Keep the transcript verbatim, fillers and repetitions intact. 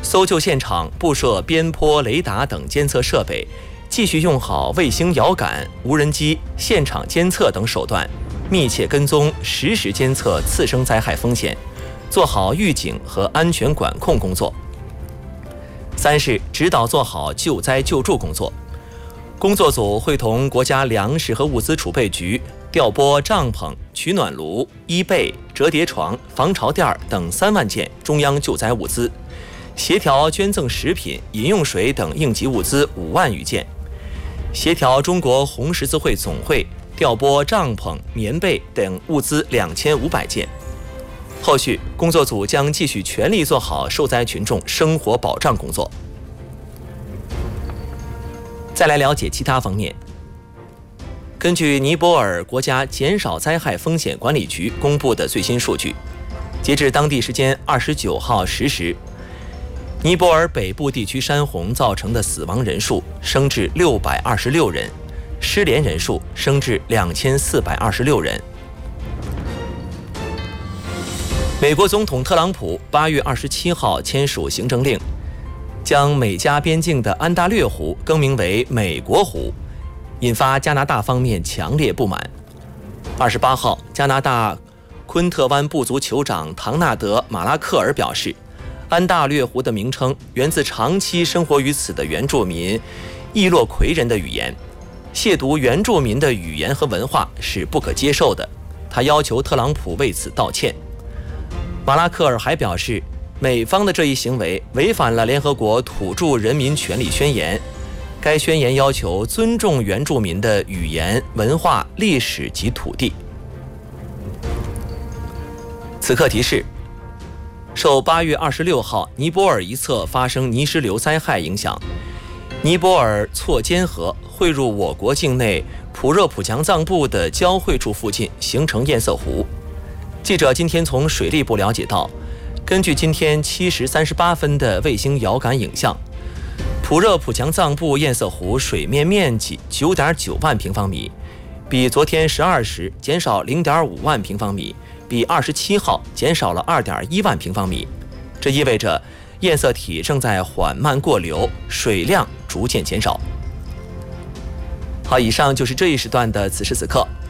搜救现场布设边坡雷达等监测设备，继续用好卫星遥感、无人机、现场监测等手段，密切跟踪、实时监测次生灾害风险，做好预警和安全管控工作。三是指导做好救灾救助工作。工作组会同国家粮食和物资储备局调拨帐篷、取暖炉、衣被、折叠床、防潮垫等三万件中央救灾物资，协调捐赠食品、饮用水等应急物资五万余件，协调中国红十字会总会调拨帐篷、棉被等物资两千五百件。后续工作组将继续全力做好受灾群众生活保障工作。再来了解其他方面。根据尼泊尔国家减少灾害风险管理局公布的最新数据，截至当地时间二十九号十时，尼泊尔北部地区山洪造成的死亡人数升至六百二十六人，失联人数升至两千四百二十六人。美国总统特朗普八月二十七号签署行政令，将美加边境的安大略湖更名为美国湖，引发加拿大方面强烈不满。二十八号，加拿大昆特湾部族酋长唐纳德·马拉克尔表示，安大略湖的名称源自长期生活于此的原住民易洛魁人的语言，亵渎原住民的语言和文化是不可接受的。他要求特朗普为此道歉。马拉克尔还表示，美方的这一行为违反了联合国土著人民权利宣言。该宣言要求尊重原住民的语言、文化、历史及土地。此刻提示：受八月二十六号尼泊尔一侧发生泥石流灾害影响，尼泊尔错坚河汇入我国境内普热普强藏部的交汇处附近形成堰塞湖。记者今天从水利部了解到，根据今天七时三十八分的卫星遥感影像，普热普强藏部堰塞湖水面面积 九点九万平方米，比昨天十二时减少 零点五万平方米，比二十七号减少了 二点一万平方米。这意味着堰塞体正在缓慢过流，水量逐渐减少。好，以上就是这一时段的此时此刻。